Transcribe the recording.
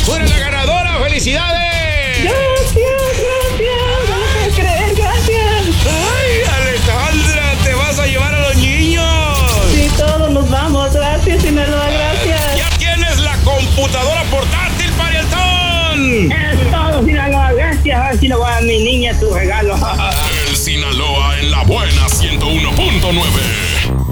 ¡Tú eres la ganadora! ¡Felicidades! Gracias, no lo puedo creer, gracias. ¡Ay, Alejandra! ¡Te vas a llevar a los niños! Sí, todos nos vamos, gracias, Sinaloa, gracias. ¡Ya tienes la computadora portátil, parientón! Es todo, Sinaloa, gracias. A ver si le voy a dar a mi niña tu regalo. El Sinaloa en la buena 101.9.